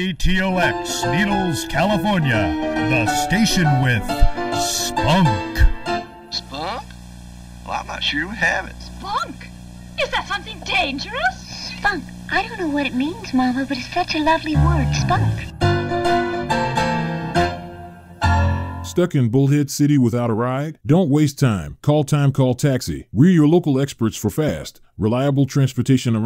KTOX, Needles, California, the station with spunk. Spunk? Well, I'm not sure we have it. Spunk? Is that something dangerous? Spunk. I don't know what it means, Mama, but it's such a lovely word, spunk. Stuck in Bullhead City without a ride? Don't waste time. Call Taxi. We're your local experts for fast, reliable transportation around